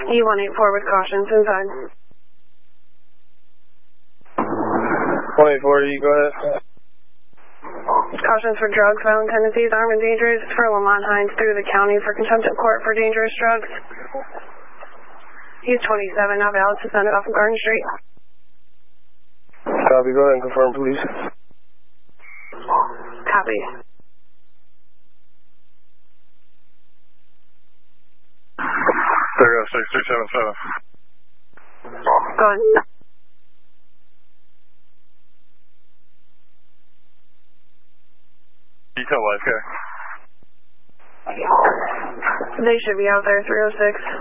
E184 with cautions inside. 184, you go ahead. Cautions for drugs, violent tendencies, armed and dangerous for Lamont Hines through the county for contempt of court for dangerous drugs. He's 27, not valid, suspended off of Garden Street. Copy, go ahead and confirm, please. Copy. There goes 6377. Go ahead. Detail life care. They should be out there, 306.